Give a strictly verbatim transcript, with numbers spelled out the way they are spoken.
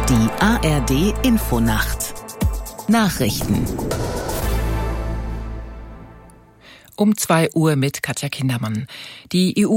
Die A R D Infonacht Nachrichten Um zwei Uhr mit Katja Kindermann. Die E U